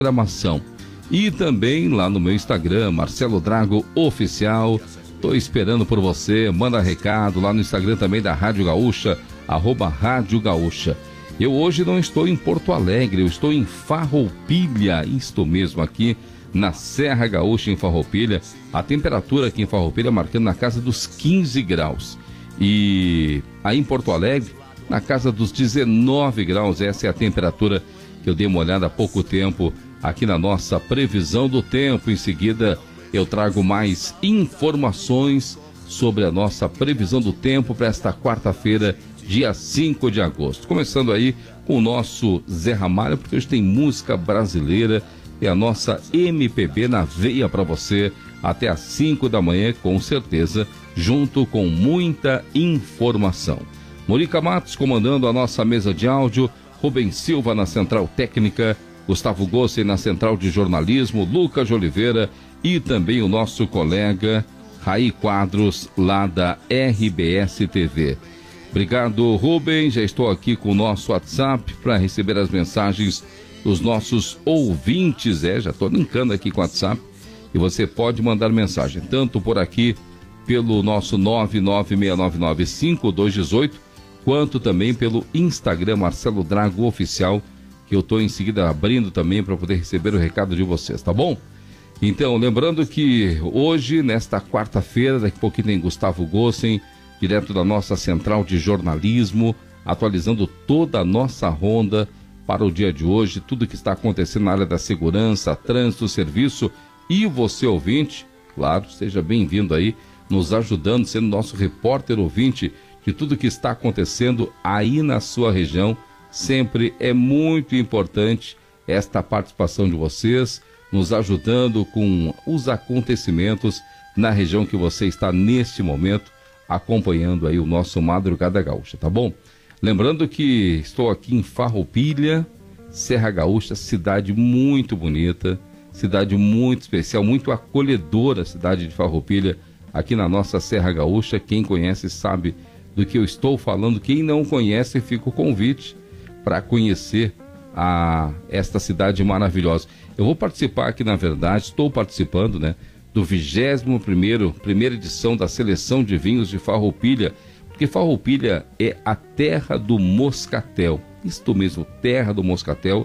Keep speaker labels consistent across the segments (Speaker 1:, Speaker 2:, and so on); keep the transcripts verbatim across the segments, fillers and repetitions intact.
Speaker 1: programação. E também lá no meu Instagram, Marcelo Drago Oficial. Tô esperando por você, manda recado lá no Instagram também da Rádio Gaúcha, arroba Rádio Gaúcha. Eu hoje não estou em Porto Alegre, eu estou em Farroupilha, isto mesmo aqui na Serra Gaúcha em Farroupilha. A temperatura aqui em Farroupilha marcando na casa dos quinze graus. E aí em Porto Alegre, na casa dos dezenove graus, essa é a temperatura que eu dei uma olhada há pouco tempo aqui na nossa previsão do tempo. Em seguida eu trago mais informações sobre a nossa previsão do tempo para esta quarta-feira, dia cinco de agosto. Começando aí com o nosso Zé Ramalho, porque hoje tem música brasileira, é a nossa M P B na veia para você até às cinco da manhã, com certeza, junto com muita informação. Morica Matos comandando a nossa mesa de áudio, Rubens Silva na central técnica, Gustavo Gossen na central de jornalismo, Lucas de Oliveira e também o nosso colega Raí Quadros lá da R B S T V. Obrigado, Rubens. Já estou aqui com o nosso WhatsApp para receber as mensagens dos nossos ouvintes. É, já estou linkando aqui com o WhatsApp e você pode mandar mensagem tanto por aqui pelo nosso nove nove seis nove nove cinco dois um oito, quanto também pelo Instagram Marcelo Drago Oficial, que eu estou em seguida abrindo também para poder receber o recado de vocês, tá bom? Então, lembrando que hoje, nesta quarta-feira, daqui a pouquinho tem Gustavo Gossen, direto da nossa central de jornalismo, atualizando toda a nossa ronda para o dia de hoje, tudo que está acontecendo na área da segurança, trânsito, serviço, e você ouvinte, claro, seja bem-vindo aí, nos ajudando, sendo nosso repórter ouvinte de tudo que está acontecendo aí na sua região. Sempre é muito importante esta participação de vocês, nos ajudando com os acontecimentos na região que você está neste momento, acompanhando aí o nosso Madrugada Gaúcha, tá bom? Lembrando que estou aqui em Farroupilha, Serra Gaúcha, cidade muito bonita, cidade muito especial, muito acolhedora, a cidade de Farroupilha, aqui na nossa Serra Gaúcha. Quem conhece sabe do que eu estou falando, quem não conhece, fica o convite para conhecer a, esta cidade maravilhosa. Eu vou participar aqui, na verdade, estou participando, né, do vigésimo primeiro, primeira edição da Seleção de Vinhos de Farroupilha, porque Farroupilha é a terra do moscatel, isto mesmo, terra do moscatel,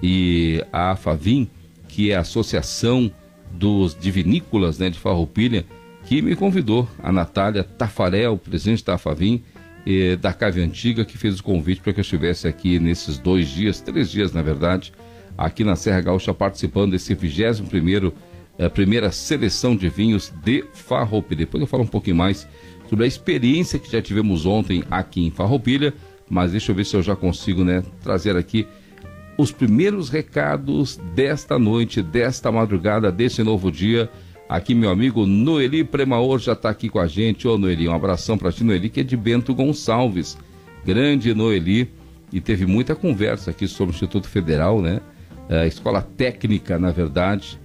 Speaker 1: e a AFAVIN, que é a Associação dos de Vinícolas, né, de Farroupilha, que me convidou, a Natália Tafarel, presidente da AFAVIN, eh, da Cave Antiga, que fez o convite para que eu estivesse aqui nesses dois dias, três dias na verdade, aqui na Serra Gaúcha, participando desse vigésimo primeiro, eh, primeira seleção de vinhos de Farroupilha. Depois eu falo um pouquinho mais sobre a experiência que já tivemos ontem aqui em Farroupilha, mas deixa eu ver se eu já consigo, né, trazer aqui os primeiros recados desta noite, desta madrugada, desse novo dia. Aqui meu amigo Noeli Premaor já está aqui com a gente. Ô Noeli, um abração para ti, Noeli, que é de Bento Gonçalves. Grande Noeli, e teve muita conversa aqui sobre o Instituto Federal, né? A escola técnica, na verdade,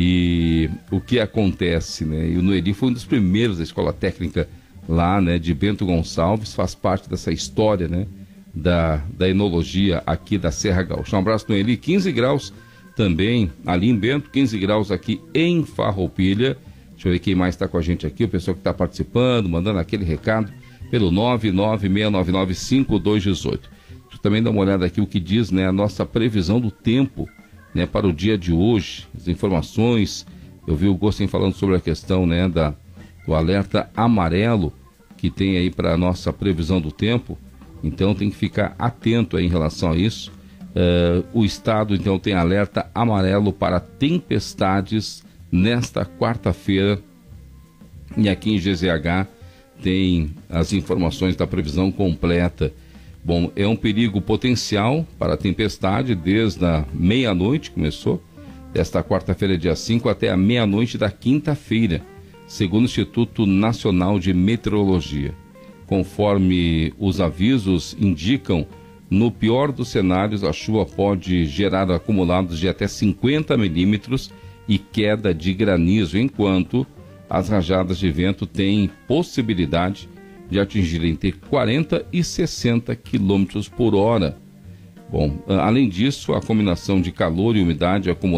Speaker 1: e o que acontece, né? E o Noeli foi um dos primeiros da escola técnica lá, né, de Bento Gonçalves, faz parte dessa história, né, da, da enologia aqui da Serra Gaúcha. Um abraço, Noeli. quinze graus também ali em Bento, quinze graus aqui em Farroupilha. Deixa eu ver quem mais está com a gente aqui, o pessoal que está participando, mandando aquele recado pelo nove nove seis nove nove cinco dois um oito. Deixa eu também dar uma olhada aqui o que diz, né, a nossa previsão do tempo, né, para o dia de hoje, as informações. Eu vi o Gossen falando sobre a questão, né, da, do alerta amarelo que tem aí para a nossa previsão do tempo, então tem que ficar atento aí em relação a isso. Uh, o estado então tem alerta amarelo para tempestades nesta quarta-feira, e aqui em G Z H tem as informações da previsão completa. Bom, é um perigo potencial para a tempestade desde a meia-noite, começou desta quarta-feira, dia cinco, até a meia-noite da quinta-feira, segundo o Instituto Nacional de Meteorologia. Conforme os avisos indicam, no pior dos cenários, a chuva pode gerar acumulados de até cinquenta milímetros e queda de granizo, enquanto as rajadas de vento têm possibilidade de atingir entre quarenta e sessenta quilômetros por hora. Bom, além disso, a combinação de calor e umidade acumulada